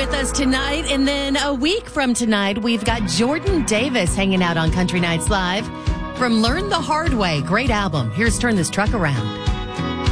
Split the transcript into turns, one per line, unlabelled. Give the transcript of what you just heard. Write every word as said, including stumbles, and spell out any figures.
with us tonight. And then a week from tonight, we've got Jordan Davis hanging out on Country Nights Live from Learn the Hard Way. Great album. Here's Turn This Truck Around.